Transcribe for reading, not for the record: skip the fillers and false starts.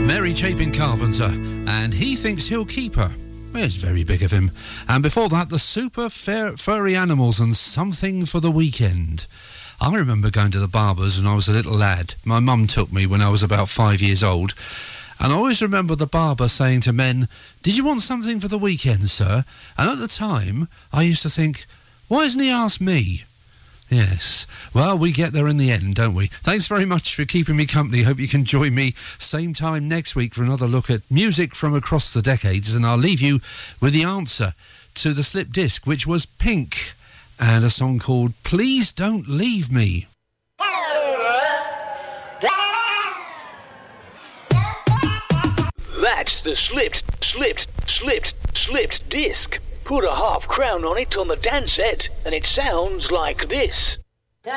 Mary Chapin Carpenter, and he thinks he'll keep her. Well, it's very big of him. And before that, the Super Furry Animals and Something for the Weekend. I remember going to the barber's when I was a little lad. My mum took me when I was about 5 years old. And I always remember the barber saying to men, "Did you want something for the weekend, sir?" And at the time, I used to think, why hasn't he asked me? Yes. Well, we get there in the end, don't we? Thanks very much for keeping me company. Hope you can join me same time next week for another look at music from across the decades. And I'll leave you with the answer to the slip disc, which was Pink, and a song called Please Don't Leave Me. That's the slipped disc. Put a half crown on it on the dance set, and it sounds like this.